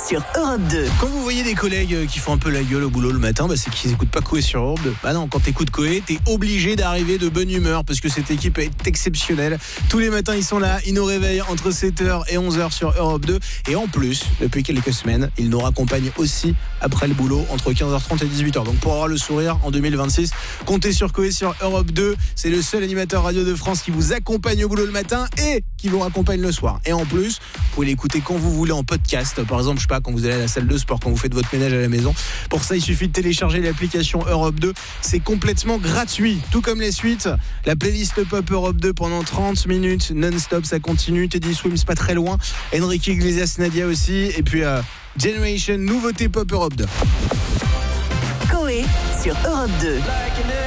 sur Europe 2. Quand vous voyez des collègues qui font un peu la gueule au boulot le matin, c'est qu'ils n'écoutent pas Coé sur Europe 2. Bah non, quand t'écoutes Coé, t'es obligé d'arriver de bonne humeur parce que cette équipe est exceptionnelle. Tous les matins, ils sont là, ils nous réveillent entre 7h et 11h sur Europe 2. Et en plus, depuis quelques semaines, ils nous raccompagnent aussi après le boulot entre 15h30 et 18h. Donc pour avoir le sourire en 2026, comptez sur Coé sur Europe 2. C'est le seul animateur radio de France qui vous accompagne au boulot le matin et qui vous raccompagne le soir. Et en plus, vous pouvez l'écouter quand vous voulez en podcast. Par exemple, je sais pas, quand vous allez à la salle de sport, quand vous faites votre ménage à la maison. Pour ça, il suffit de télécharger l'application Europe 2. C'est complètement gratuit. Tout comme les suites. La playlist Pop Europe 2 pendant 30 minutes non-stop, ça continue. Teddy Swims pas très loin. Enrique Iglesias, Nadia aussi. Et puis Generation, nouveauté Pop Europe 2. Coé sur Europe 2.